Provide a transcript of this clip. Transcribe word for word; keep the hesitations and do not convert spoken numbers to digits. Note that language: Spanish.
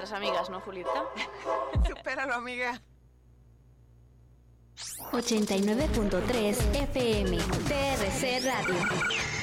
nuestras amigas, ¿no, Julieta? Supéralo, amiga. ochenta y nueve punto tres F M T R C Radio.